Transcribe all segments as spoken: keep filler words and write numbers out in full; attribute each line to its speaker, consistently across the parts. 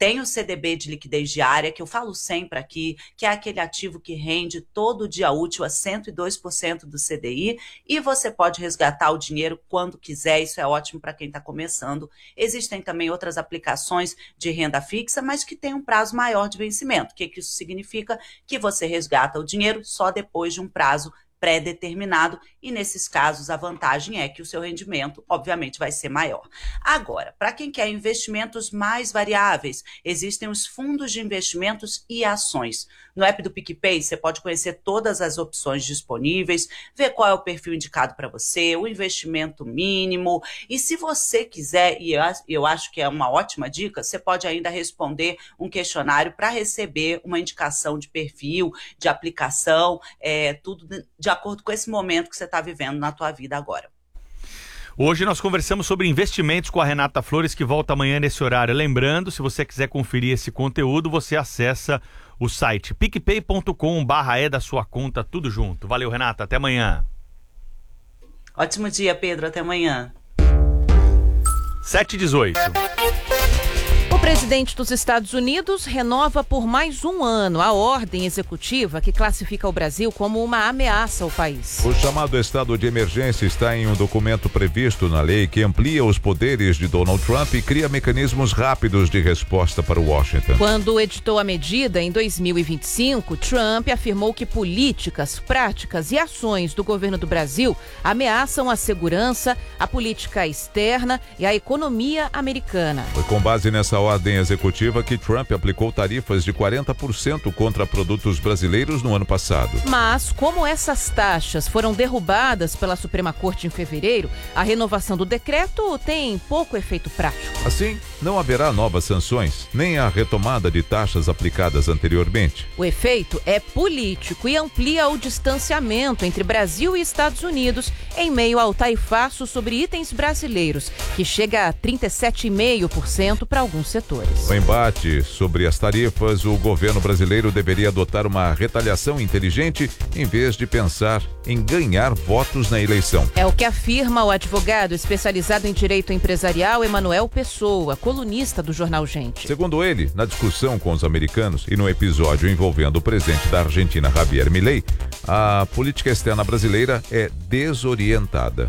Speaker 1: Tem o C D B de liquidez diária, que eu falo sempre aqui, que é aquele ativo que rende todo dia útil a cento e dois por cento do C D I, e você pode resgatar o dinheiro quando quiser, isso é ótimo para quem está começando. Existem também outras aplicações de renda fixa, mas que tem um prazo maior de vencimento. O que, que isso significa? Que você resgata o dinheiro só depois de um prazo pré-determinado, e nesses casos a vantagem é que o seu rendimento, obviamente, vai ser maior. Agora, para quem quer investimentos mais variáveis, existem os fundos de investimentos e ações. No app do PicPay, você pode conhecer todas as opções disponíveis, ver qual é o perfil indicado para você, o investimento mínimo, e se você quiser, e eu acho que é uma ótima dica, você pode ainda responder um questionário para receber uma indicação de perfil, de aplicação, é, tudo de acordo com esse momento que você está vivendo na tua vida agora.
Speaker 2: Hoje nós conversamos sobre investimentos com a Renata Flores, que volta amanhã nesse horário. Lembrando, se você quiser conferir esse conteúdo, você acessa o site picpay ponto com barra é da sua conta, tudo junto. Valeu, Renata, até amanhã.
Speaker 1: Ótimo dia, Pedro, até amanhã.
Speaker 2: sete e dezoito.
Speaker 3: O presidente dos Estados Unidos renova por mais um ano a ordem executiva que classifica o Brasil como uma ameaça ao país.
Speaker 4: O chamado estado de emergência está em um documento previsto na lei que amplia os poderes de Donald Trump e cria mecanismos rápidos de resposta para Washington.
Speaker 3: Quando editou a medida em dois mil e vinte e cinco, Trump afirmou que políticas, práticas e ações do governo do Brasil ameaçam a segurança, a política externa e a economia americana.
Speaker 4: Foi com base nessa ordem executiva que Trump aplicou tarifas de quarenta por cento contra produtos brasileiros no ano passado.
Speaker 3: Mas, como essas taxas foram derrubadas pela Suprema Corte em fevereiro, a renovação do decreto tem pouco efeito prático.
Speaker 4: Assim, não haverá novas sanções, nem a retomada de taxas aplicadas anteriormente.
Speaker 3: O efeito é político e amplia o distanciamento entre Brasil e Estados Unidos em meio ao taifaço sobre itens brasileiros, que chega a trinta e sete vírgula cinco por cento para alguns setores.
Speaker 4: No embate sobre as tarifas, o governo brasileiro deveria adotar uma retaliação inteligente em vez de pensar em ganhar votos na eleição.
Speaker 3: É o que afirma o advogado especializado em direito empresarial Emanuel Pessoa, colunista do jornal Gente.
Speaker 4: Segundo ele, na discussão com os americanos e no episódio envolvendo o presidente da Argentina, Javier Milei, a política externa brasileira é desorientada.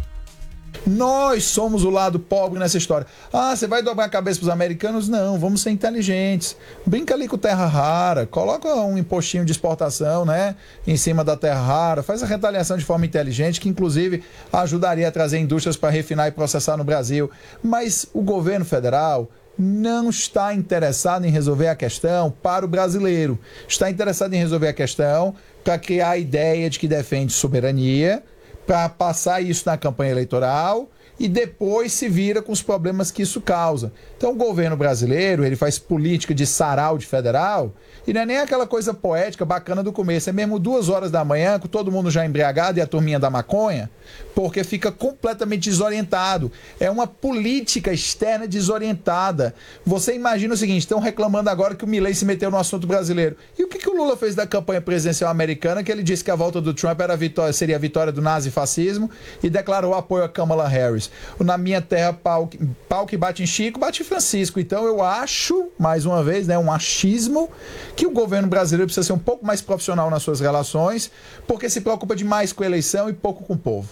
Speaker 5: Nós somos o lado pobre nessa história. Ah, você vai dobrar a cabeça para os americanos? Não, vamos ser inteligentes. Brinca ali com terra rara, coloca um impostinho de exportação, né, em cima da terra rara, faz a retaliação de forma inteligente, que inclusive ajudaria a trazer indústrias para refinar e processar no Brasil. Mas o governo federal não está interessado em resolver a questão para o brasileiro. Está interessado em resolver a questão para criar a ideia de que defende soberania, para passar isso na campanha eleitoral e depois se vira com os problemas que isso causa. Então o governo brasileiro, ele faz política de sarau de federal e não é nem aquela coisa poética bacana do começo, é mesmo duas horas da manhã com todo mundo já embriagado e a turminha da maconha, porque fica completamente desorientado. É uma política externa desorientada. Você imagina o seguinte, estão reclamando agora que o Milei se meteu no assunto brasileiro. E o que, que o Lula fez da campanha presidencial americana, que ele disse que a volta do Trump era a vitória, seria a vitória do nazifascismo e declarou apoio a Kamala Harris. Na minha terra, pau, pau que bate em Chico, bate em Francisco. Então eu acho, mais uma vez, né, um achismo, que o governo brasileiro precisa ser um pouco mais profissional nas suas relações, porque se preocupa demais com a eleição e pouco com o povo.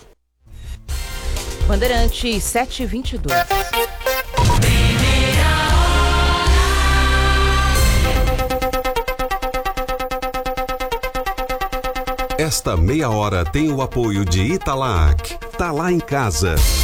Speaker 3: Bandeirante sete e vinte e dois.
Speaker 6: Esta meia hora tem o apoio de Italac. Tá lá em casa.